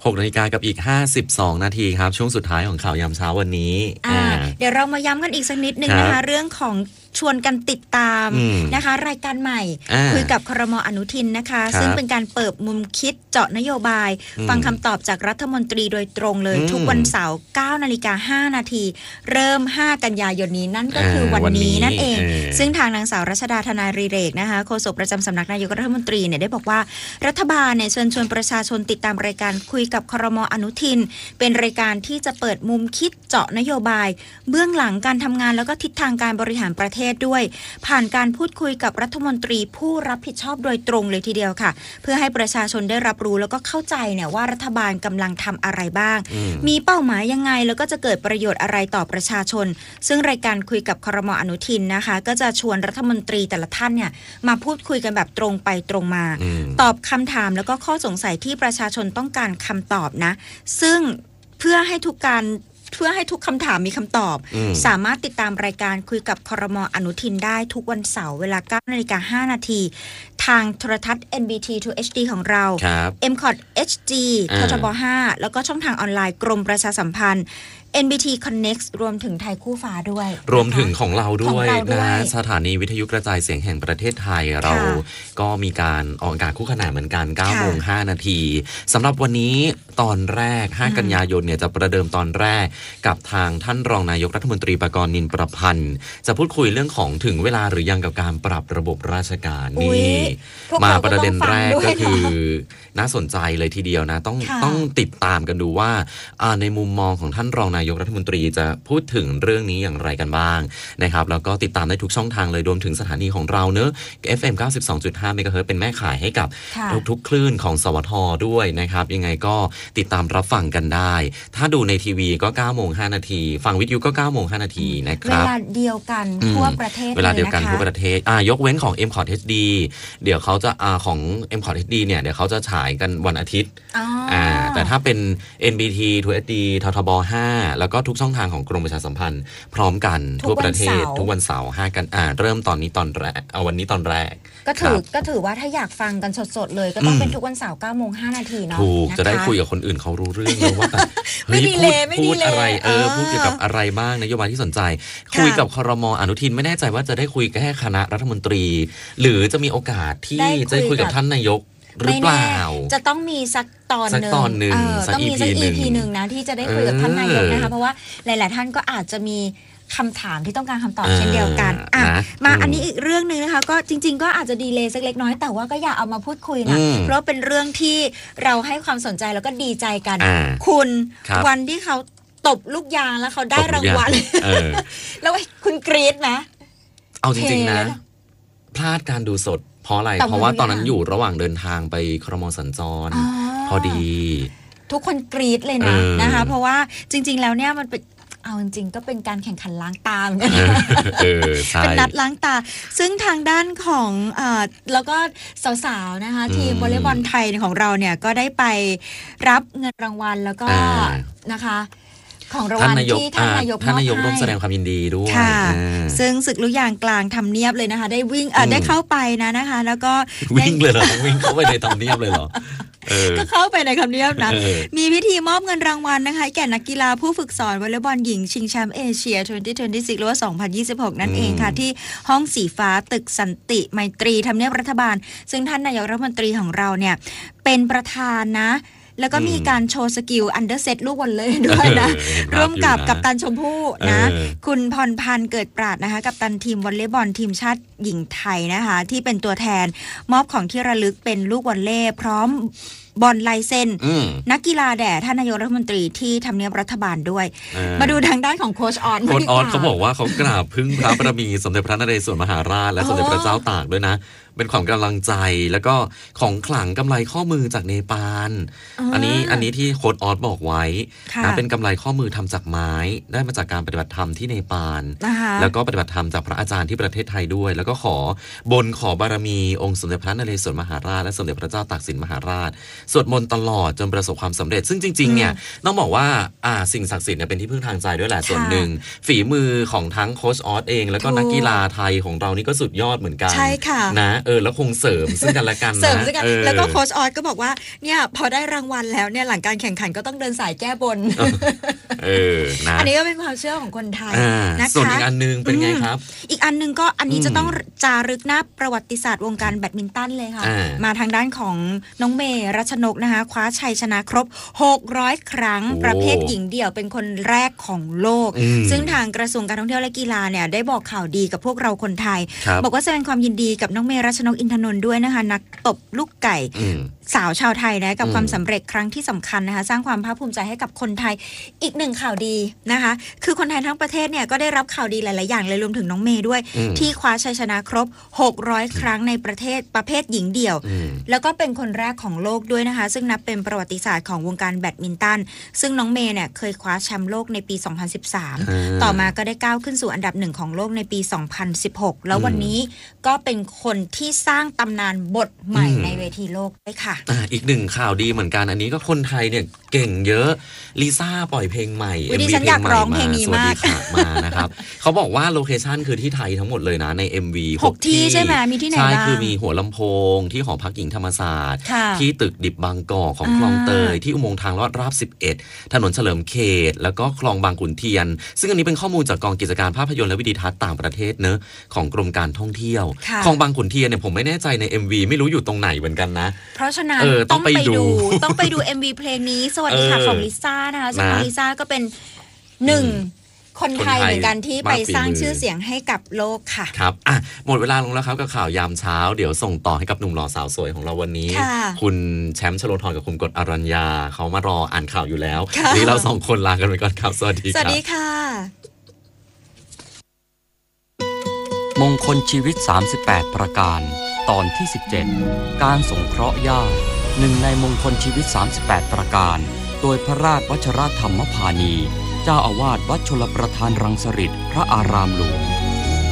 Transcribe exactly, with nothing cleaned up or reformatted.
หกนาฬิกากับอีกห้าสิบสองนาทีครับช่วงสุดท้ายของข่าวยามเช้าวันนี้เดี๋ยวเรามาย้ำกันอีกสักนิดนึงนะคะเรื่องของชวนกันติดตามนะคะรายการใหม่คุยกับครม.อนุทินนะคะซึ่งเป็นการเปิดมุมคิดเจาะนโยบายฟังคำตอบจากรัฐมนตรีโดยตรงเลยทุกวันเสาร์ เก้านาฬิกาห้านาทีเริ่มห้ากันยายนนี้นั่นก็คือวันนี้นั่นเองซึ่งทางนางสาวรัชดาธนารีเรกนะคะโฆษกประจำสำนักนายกรัฐมนตรีเนี่ยได้บอกว่ารัฐบาลเนี่ยเชิญชวนประชาชนติดตามรายการคุยกับครม.อนุทินเป็นรายการที่จะเปิดมุมคิดเจาะนโยบายเบื้องหลังการทำงานแล้วก็ทิศทางการบริหารประเทศด้วยผ่านการพูดคุยกับรัฐมนตรีผู้รับผิดชอบโดยตรงเลยทีเดียวค่ะเพื่อให้ประชาชนได้รับรู้แล้วก็เข้าใจเนี่ยว่ารัฐบาลกำลังทำอะไรบ้างมีเป้าหมายยังไงแล้วก็จะเกิดประโยชน์อะไรต่อประชาชนซึ่งรายการคุยกับครม.อนุทินนะคะก็จะชวนรัฐมนตรีแต่ละท่านเนี่ยมาพูดคุยกันแบบตรงไปตรงมาตอบคำถามแล้วก็ข้อสงสัยที่ประชาชนต้องการคำตอบนะซึ่งเพื่อให้ทุกการเพื่อให้ทุกคำถามมีคำตอบสามารถติดตามรายการคุยกับครม.อนุทินได้ทุกวันเสาร์เวลา เก้านาฬิกาห้านาทีทางโทรทัศน์ เอ็น บี ที ทู เอช ดี ของเรา เอ็ม คอท เอช จี ททบห้าแล้วก็ช่องทางออนไลน์กรมประชาสัมพันธ์ เอ็น บี ที Connect รวมถึงไทยคู่ฟ้าด้วยรวมถึงของเราด้วยนะสถานีวิทยุกระจายเสียงแห่งประเทศไทยเราก็มีการออกอากาศคู่ขนานเหมือนกัน เก้าโมงห้านาทีสำหรับวันนี้ตอนแรกห้ากันยายนเนี่ยจะประเดิมตอนแรกกับทางท่านรองนายกรัฐมนตรีปกรณ์นินประพันธ์จะพูดคุยเรื่องของถึงเวลาหรือยังกับการปรับระบบราชการนี่มาประเด็นแรกก็คือน่าสนใจเลยทีเดียวนะต้องต้องติดตามกันดูว่าในมุมมองของท่านรองนายกรัฐมนตรีจะพูดถึงเรื่องนี้อย่างไรกันบ้างนะครับแล้วก็ติดตามได้ทุกช่องทางเลยรวมถึงสถานีของเราเนอะ เอฟ เอ็ม เก้าสิบสองจุดห้า เมกะเฮิรตซ์เป็นแม่ข่ายให้กับทุกๆคลื่นของสวทด้วยนะครับยังไงก็ติดตามรับฟังกันได้ถ้าดูในทีวีก็ เก้าโมงห้านาทีฟังวิทยุก็ เก้าโมงห้านาทีนะครับเวลาเดียวกันทั่วประเทศเวลาเดียวกันทั่วประเทศอ่ายกเว้นของ เอ็ม คอท เอช ดี เดี๋ยวเขาจะอ่าของ เอ็ม คอท เอช ดี เนี่ยเดี๋ยวเขาจะฉายกันวันอาทิตย์อ่าแต่ถ้าเป็น เอ็น บี ที ทู เอช ดี ททบห้าแล้วก็ทุกช่องทางของกรมประชาสัมพันธ์พร้อมกันทั่วประเทศทุกวันเสาร์ห้ากันอ่าเริ่มตอนนี้ตอนแรกเอาวันนี้ตอนแรกก็ถือก็ถือว่าถ้าอยากฟังกันสดๆเลยก็ต้องเป็นทุกวันเสาร์ เก้าโมงห้านาทีเนาะถูกจะได้คุยกับคนอื่นเขารู้เรื่องเลยว่าเฮ้ยพูดพูดอะไรเออพูดเกี่ยวกับอะไรบ้างนโยบายที่สนใจคุยกับครม.อนุทินไม่แน่ใจว่าจะได้คุยแค่คณะรัฐมนตรีหรือจะมีโอกาสที่จะคุยกับท่านนายกหรือเปล่าจะต้องมีสักตอนนึงต้องมีสัก อี พี นึงนะที่จะได้คุยกับท่านนายกนะคะเพราะว่าหลายๆท่านก็อาจจะมีคำถามที่ต้องการคำตอบเช่นเดียวกันอ่ะมาอันนี้อีกเรื่องนึงนะคะก็จริงๆก็อาจจะดีเลย์สักเล็กน้อยแต่ว่าก็อยากเอามาพูดคุยนะเพราะเป็นเรื่องที่เราให้ความสนใจแล้วก็ดีใจกันคุณวันที่เขาตบลูกยางแล้วเขาได้รางวัลแล้วคุณกรี๊ดไหมเอาจริงๆนะพลาดการดูสดเพราะอะไรเพราะว่าตอนนั้นอยู่ระหว่างเดินทางไปครม.สัญจรพอดีทุกคนกรี๊ดเลยนะนะคะเพราะว่าจริงๆแล้วเนี่ยมันเป็นเอาจริงๆก็เป็นการแข่งขันล้างตาเหมือนกันเป็นนัดล้างตาซึ่งทางด้านของอ่าแล้วก็สาวๆนะคะทีมวอลเลย์บอลไทยของเราเนี่ยก็ได้ไปรับเงินรางวัลแล้วก็นะคะของรางวัลที่ท่านนายกมอบให้ท่านนายกร่วมแสดงความยินดีด้วยซึ่งศึกลูกยางกลางทำเนียบเลยนะคะได้วิ่งเอ่อได้เข้าไปนะนะคะแล้วก็วิ่งเลยเหรอวิ่งเข้าไปในทำเนียบเลยเหรอก็เข้าไปในคำเนียบนะมีพิธีมอบเงินรางวัลนะคะแก่นักกีฬาผู้ฝึกสอนวอลเลย์บอลหญิงชิงแชมป์เอเชีย สองพันยี่สิบหก หรือว่า สองพันยี่สิบหก นั่นเองค่ะที่ห้องสีฟ้าตึกสันติไมตรีทำเนียบรัฐบาลซึ่งท่านนายกรัฐมนตรีของเราเนี่ยเป็นประธานนะแล้วก็มีการโชว์สกิลอันเดอร์เซตลูกวอลเลย์ด้วยนะร่วมกับกัปตันชมพู่นะคุณพรพันธ์เกิดปราดนะคะกัปตันทีมวอลเลย์บอลทีมชาติหญิงไทยนะคะที่เป็นตัวแทนมอบของที่ระลึกเป็นลูกวอลเลย์พร้อมบอลลายเซ็นนักกีฬาแด่ท่านนายกรัฐมนตรีที่ทำเนียบรัฐบาลด้วยมาดูทางด้านของโค้ชออสโค้ชออสเขาบอกว่าเขากราบพึ่งพระบารมีสมเด็จพระนเรศวรมหาราชและสมเด็จพระเจ้าตากด้วยนะเป็นความกำลังใจแล้วก็ของขลังกำไรข้อมือจากเนปาล อ, อันนี้อันนี้ที่โค้ชออสบอกไว้นะเป็นกำไรข้อมือทำจากไม้ได้มาจากการปฏิบัติธรรมที่เนปาลแล้วก็ปฏิบัติธรรมจากพระอาจารย์ที่ประเทศไทยด้วยแล้วก็ขอบนขอบารมีองค์สมเด็จพระนเรศวรมหาราชและสมเด็จพระเจ้าตากสินมหาราชสวดมนต์ตลอดจนประสบความสำเร็จซึ่งจริงๆเนี่ยต้องบอกว่าอ่าสิ่งศักดิ์สิทธิ์เนี่ยเป็นที่พึ่งทางใจด้วยแหละส่วนหนึ่งฝีมือของทั้งโค้ชออสเองแล้วก็นักกีฬาไทยของเรานี่ก็สุดยอดเหมือนกันใช่ค่ะนะเออแล้วคงเสริมซึ่งกันและกันนะเสริมซึ่งกันแล้วก็โค้ชออสก็บอกว่าเนี่ยพอได้รางวัลแล้วเนี่ยหลังการแข่งขันก็ต้องเดินสายแก้บนเออนะอันนี้ก็เป็นความเชื่อของคนไทยนะคะส่วนอีกอันนึงเป็นไงครับอีกอันนึงก็อันนี้จะต้องจารึกหน้าประวัติศาสตร์วงการแบดมินตันเลยค่ะมาทางด้านของน้องเมย์รัชนกนะคะคว้าชัยชนะครบหกร้อยครั้งประเภทหญิงเดี่ยวเป็นคนแรกของโลกซึ่งทางกระทรวงการท่องเที่ยวและกีฬาเนี่ยได้บอกข่าวดีกับพวกเราคนไทยบอกว่าแสดงความยินดีกับน้องเมย์รัชนกอินทนนท์ด้วยนะคะนักตบลูกไก่สาวชาวไทยนะกับความสำเร็จครั้งที่สำคัญนะคะสร้างความภาคภูมิใจให้กับคนไทยอีกหนึ่งข่าวดีนะคะคือคนไทยทั้งประเทศเนี่ยก็ได้รับข่าวดีหลายๆอย่างเลยรวมถึงน้องเมย์ด้วยที่คว้าชัยชนะครบหกร้อยครั้งในประเทศประเภทหญิงเดี่ยวแล้วก็เป็นคนแรกของโลกด้วยนะคะซึ่งนับเป็นประวัติศาสตร์ของวงการแบดมินตันซึ่งน้องเมย์เนี่ยเคยคว้าแชมป์โลกในปีสองพันสิบสามต่อมาก็ได้ก้าวขึ้นสู่อันดับหนึ่งของโลกในปีสองพันสิบหกแล้ววันนี้ก็เป็นคนที่สร้างตำนานบทใหม่ในเวทีโลกด้วยค่ะอีกหนึ่งข่าวดีเหมือนกันอันนี้ก็คนไทยเนี่ยเก่งเยอะลิซ่าปล่อยเพลงใหม่เอ็ม วี เพลงใหม่มาสวัสดีค่ะมานะครับเขาบอกว่าโลเคชั่นคือที่ไทยทั้งหมดเลยนะใน เอ็ม วีหกที่ใช่ไหมมีที่ไหนบ้างใช่คือมีหัวลำโพงที่หอพักหญิงธรรมศาสตร์ที่ตึกดิบบางกอกของคลองเตยที่อุโมงค์ทางลอดราบสิบเอ็ดถนนเฉลิมเขตแล้วก็คลองบางขุนเทียนซึ่งอันนี้เป็นข้อมูลจากกองกิจการภาพยนตร์และวิดีทัศน์ต่างประเทศเนอะของกรมการท่องเที่ยวคลองบางขุนเทียนเนี่ยผมไม่แน่ใจใน เอ็ม วี ไม่รู้อยู่ตรงไหนเหมือนกันนะเพราะฉะนั้นต้องไปดูต้องไปดู เอ็ม วี เพลงนี้สวัสดีค่ะของลิซ่านะคะซึ่งลิซ่าก็เป็นหนึ่งคนไทยเหมือนกันที่ไปสร้างชื่อเสียงให้กับโลกค่ะครับอ่ะหมดเวลาลงแล้วครับกับข่าวยามเช้าเดี๋ยวส่งต่อให้กับหนุ่มหล่อสาวสวยของเราวันนี้คุณแชมป์ชโลธรกับคุณกฎอรัญญาเขามารออ่านข่าวอยู่แล้วนี่เราสองคนลากันไปก่อนครับสวัสดีครับสวัสดีค่ะมงคลชีวิตสามสิบแปดประการตอนที่สิบเจ็ดการสงเคราะห์ญาติหนึ่งในมงคลชีวิตสามสิบแปดประการโดยพระราชวชรธรรมพานีเจ้าอาวาสวัดชลประทานรังสฤษพระอารามหลวง